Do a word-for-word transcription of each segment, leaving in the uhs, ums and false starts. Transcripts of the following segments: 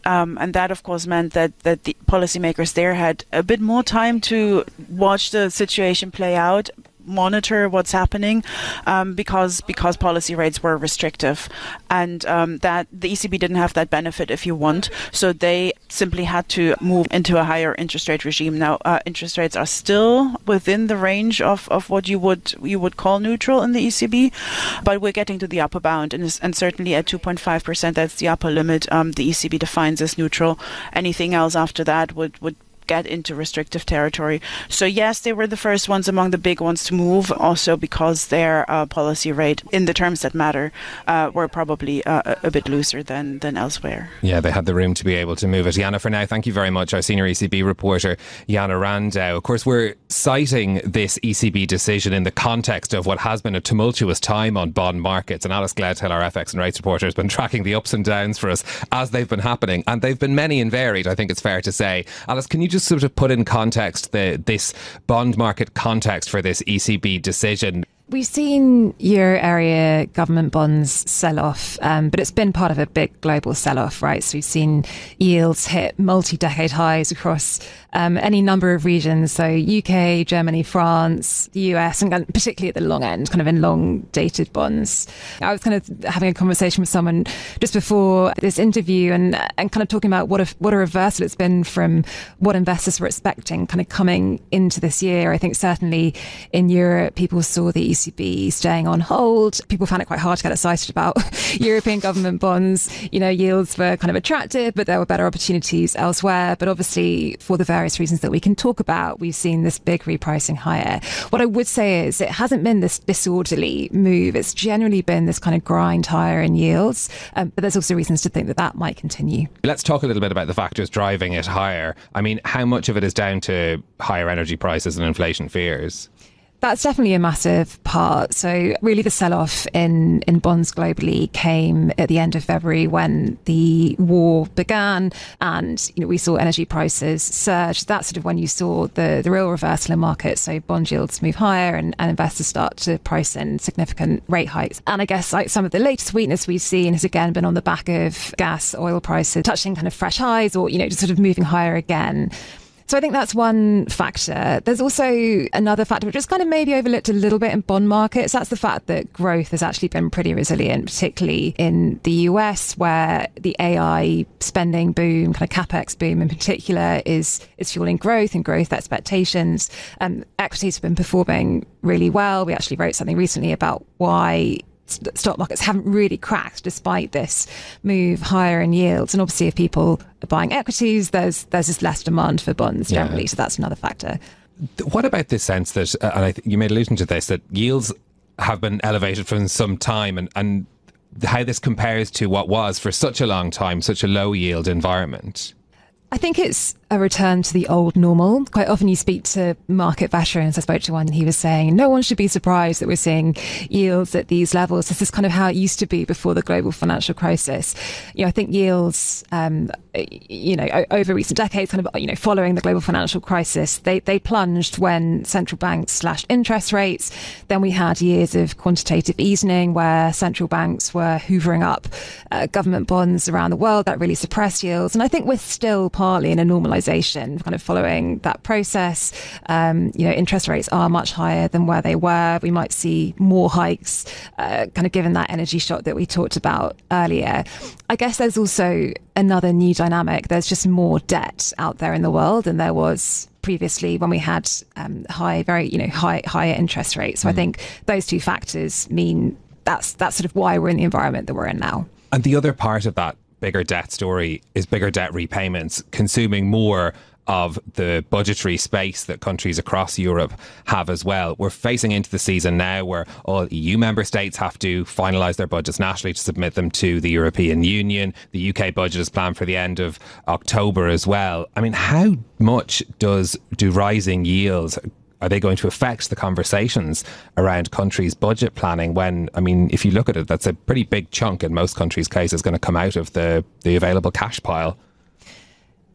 Um, and that, of course, meant that, that the policymakers there had a bit more time to watch the situation play out, monitor what's happening, um, because because policy rates were restrictive, and um, that the E C B didn't have that benefit, if you want. So they simply had to move into a higher interest rate regime. Now, uh, interest rates are still within the range of, of what you would you would call neutral in the E C B, but we're getting to the upper bound, and, and certainly at two point five percent, that's the upper limit. Um, the E C B defines as neutral. Anything else after that would would get into restrictive territory. So yes, they were the first ones among the big ones to move, also because their uh, policy rate, in the terms that matter, uh, were probably uh, a bit looser than, than elsewhere. Yeah, they had the room to be able to move it. Jana, for now, thank you very much. Our senior E C B reporter, Jana Randau. Of course, we're citing this E C B decision in the context of what has been a tumultuous time on bond markets, and Alice Gledhill, our F X and rates reporter, has been tracking the ups and downs for us as they've been happening, and they've been many and varied, I think it's fair to say. Alice, can you just sort of put in context the this bond market context for this E C B decision? We've seen euro area government bonds sell off, um, but it's been part of a big global sell off, right? So we've seen yields hit multi-decade highs across um, any number of regions. So U K, Germany, France, the U S, and particularly at the long end, kind of in long dated bonds. I was kind of having a conversation with someone just before this interview and and kind of talking about what a, what a reversal it's been from what investors were expecting kind of coming into this year. I think certainly in Europe, people saw the E C B staying on hold. People found it quite hard to get excited about European government bonds. You know, yields were kind of attractive, but there were better opportunities elsewhere. But obviously, for the various reasons that we can talk about, we've seen this big repricing higher. What I would say is it hasn't been this disorderly move. It's generally been this kind of grind higher in yields. Um, but there's also reasons to think that that might continue. Let's talk a little bit about the factors driving it higher. I mean, how much of it is down to higher energy prices and inflation fears? That's definitely a massive part. So really the sell-off in, in bonds globally came at the end of February when the war began and, you know, we saw energy prices surge. That's sort of when you saw the, the real reversal in markets. So bond yields move higher and, and investors start to price in significant rate hikes. And I guess like some of the latest weakness we've seen has again been on the back of gas, oil prices touching kind of fresh highs or, you know, just sort of moving higher again. So I think that's one factor. There's also another factor which is kind of maybe overlooked a little bit in bond markets. That's the fact that growth has actually been pretty resilient, particularly in the U S, where the A I spending boom, kind of capex boom in particular, is is fueling growth and growth expectations. Um, equities have been performing really well. We actually wrote something recently about why stock markets haven't really cracked despite this move higher in yields. And obviously if people are buying equities, there's there's just less demand for bonds generally. Yeah. So that's another factor. What about this sense that, uh, and I th- you made allusion to this, that yields have been elevated for some time, and, and how this compares to what was for such a long time, such a low yield environment? I think it's a return to the old normal. Quite often you speak to market veterans. I spoke to one and he was saying, no one should be surprised that we're seeing yields at these levels. This is kind of how it used to be before the global financial crisis. You know, I think yields, um, you know, over recent decades, kind of, you know, following the global financial crisis, they, they plunged when central banks slashed interest rates. Then we had years of quantitative easing where central banks were hoovering up uh, government bonds around the world. That really suppressed yields. And I think we're still partly in a normalization kind of following that process. Um, you know, interest rates are much higher than where they were. We might see more hikes, uh, kind of given that energy shock that we talked about earlier. I guess there's also another new dynamic. There's just more debt out there in the world than there was previously when we had um, high, very, you know, high, higher interest rates. So mm. I think those two factors mean that's that's sort of why we're in the environment that we're in now. And the other part of that bigger debt story is bigger debt repayments consuming more of the budgetary space that countries across Europe have as well. We're facing into the season now where all E U member states have to finalise their budgets nationally to submit them to the European Union. The U K budget is planned for the end of October as well. I mean, how much does do rising yields, are they going to affect the conversations around countries' budget planning when, I mean, if you look at it, that's a pretty big chunk in most countries' cases going to come out of the, the available cash pile?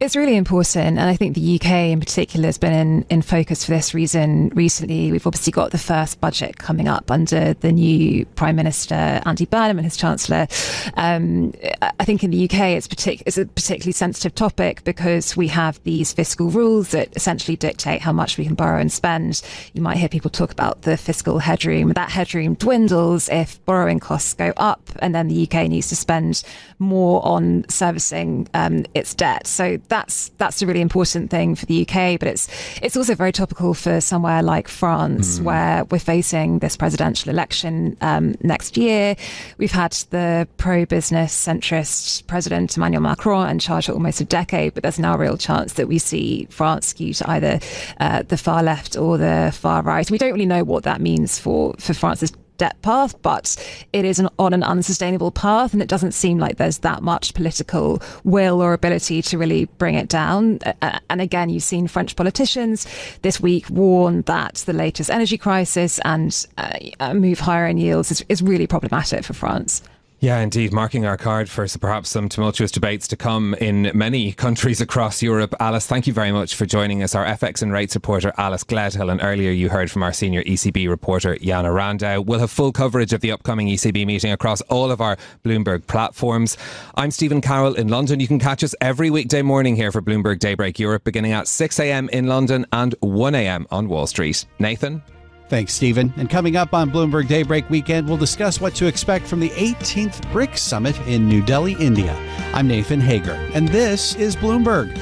It's really important, and I think the U K in particular has been in, in focus for this reason recently. We've obviously got the first budget coming up under the new Prime Minister, Andy Burnham, and his Chancellor. Um, I think in the U K it's, partic- it's a particularly sensitive topic because we have these fiscal rules that essentially dictate how much we can borrow and spend. You might hear people talk about the fiscal headroom. That headroom dwindles if borrowing costs go up, and then the U K needs to spend more on servicing um, its debt. So that's that's a really important thing for the U K, but it's it's also very topical for somewhere like France, mm. where we're facing this presidential election um, next year. We've had the pro-business centrist president Emmanuel Macron in charge for almost a decade, but there's now a real chance that we see France skew to either uh, the far left or the far right. We don't really know what that means for, for France's debt path, but it is an, on an unsustainable path, and it doesn't seem like there's that much political will or ability to really bring it down. Uh, and again, you've seen French politicians this week warn that the latest energy crisis and uh, a move higher in yields is, is really problematic for France. Yeah, indeed, marking our card for perhaps some tumultuous debates to come in many countries across Europe. Alice, thank you very much for joining us. Our F X and rates reporter, Alice Gledhill, and earlier you heard from our senior E C B reporter, Jana Randau. We'll have full coverage of the upcoming E C B meeting across all of our Bloomberg platforms. I'm Stephen Carroll in London. You can catch us every weekday morning here for Bloomberg Daybreak Europe, beginning at six a.m. in London and one a.m. on Wall Street. Nathan? Thanks, Stephen. And coming up on Bloomberg Daybreak Weekend, we'll discuss what to expect from the eighteenth BRICS Summit in New Delhi, India. I'm Nathan Hager, and this is Bloomberg.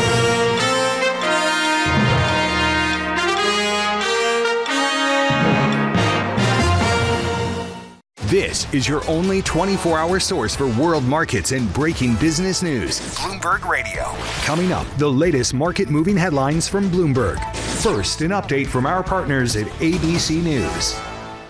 This is your only twenty-four hour source for world markets and breaking business news. Bloomberg Radio. Coming up, the latest market moving headlines from Bloomberg. First, an update from our partners at A B C News.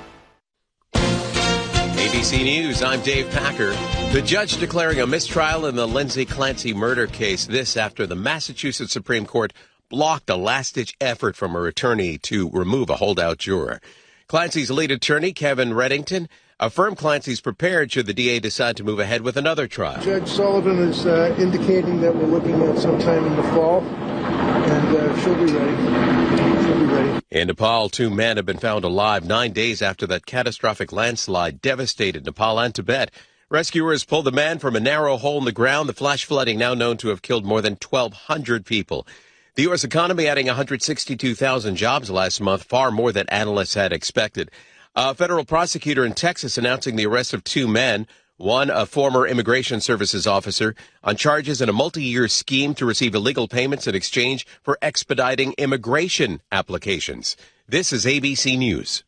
A B C News, I'm Dave Packer. The judge declaring a mistrial in the Lindsay Clancy murder case. This after the Massachusetts Supreme Court blocked a last-ditch effort from her attorney to remove a holdout juror. Clancy's lead attorney, Kevin Reddington, affirmed Clancy's prepared should the D A decide to move ahead with another trial. Judge Sullivan is uh, indicating that we're looking at sometime in the fall, and uh, she'll be ready. She'll be ready. In Nepal, two men have been found alive nine days after that catastrophic landslide devastated Nepal and Tibet. Rescuers pulled the man from a narrow hole in the ground. The flash flooding now known to have killed more than twelve hundred people. The U S economy adding one hundred sixty-two thousand jobs last month, far more than analysts had expected. A federal prosecutor in Texas announcing the arrest of two men, one a former Immigration Services officer, on charges in a multi-year scheme to receive illegal payments in exchange for expediting immigration applications. This is A B C News.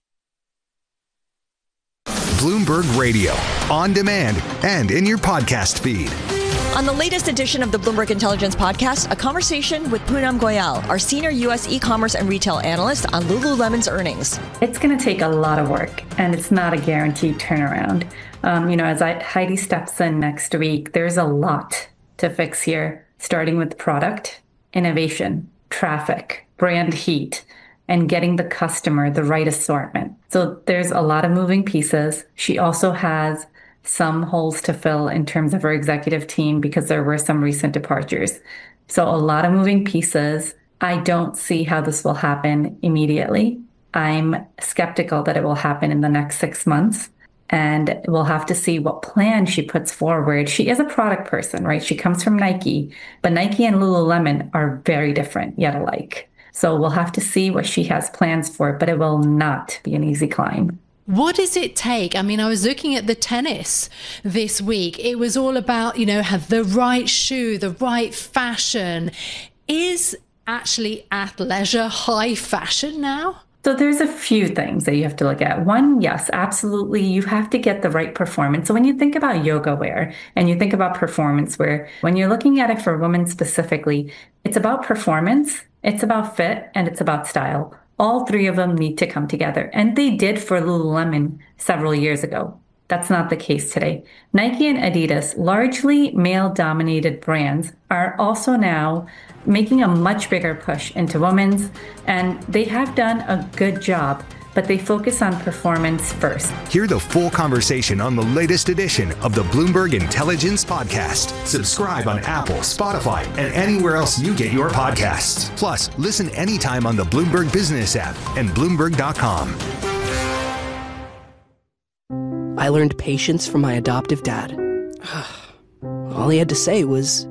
Bloomberg Radio, on demand and in your podcast feed. On the latest edition of the Bloomberg Intelligence Podcast, a conversation with Poonam Goyal, our senior U S e-commerce and retail analyst, on Lululemon's earnings. It's going to take a lot of work, and it's not a guaranteed turnaround. Um, you know, as I, Heidi steps in next week, there's a lot to fix here, starting with product, innovation, traffic, brand heat, and getting the customer the right assortment. So there's a lot of moving pieces. She also has some holes to fill in terms of her executive team because there were some recent departures. So a lot of moving pieces. I don't see how this will happen immediately. I'm skeptical that it will happen in the next six months. And we'll have to see what plan she puts forward. She is a product person, right? She comes from Nike, but Nike and Lululemon are very different, yet alike. So we'll have to see what she has plans for, but it will not be an easy climb. What does it take? I mean, I was looking at the tennis this week. It was all about, you know, have the right shoe, the right fashion. Is actually athleisure high fashion now? So there's a few things that you have to look at. One, yes, absolutely. You have to get the right performance. So when you think about yoga wear and you think about performance wear, when you're looking at it for women specifically, it's about performance, it's about fit, and it's about style. All three of them need to come together. And they did for Lululemon several years ago. That's not the case today. Nike and Adidas, largely male-dominated brands, are also now making a much bigger push into women's, and they have done a good job. But but they focus on performance first. Hear the full conversation on the latest edition of the Bloomberg Intelligence Podcast. Subscribe on Apple, Spotify, and anywhere else you get your podcasts. Plus, listen anytime on the Bloomberg Business app and Bloomberg dot com. I learned patience from my adoptive dad. All he had to say was,